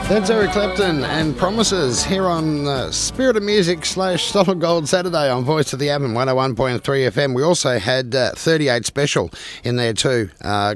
That's Eric Clapton and Promises here on Spirit of Music / Solid Gold Saturday on Voice of the Atom 101.3 FM. We also had 38 Special in there too.